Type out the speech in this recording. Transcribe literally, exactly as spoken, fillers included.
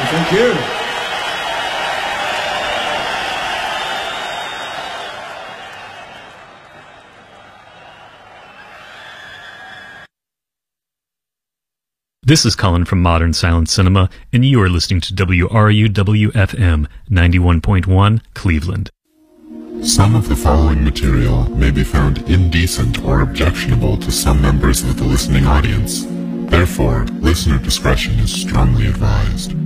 Thank you. This is Colin from Modern Silent Cinema, and you are listening to W R U W F M ninety-one point one, Cleveland. Some of the following material may be found indecent or objectionable to some members of the listening audience. Therefore, listener discretion is strongly advised.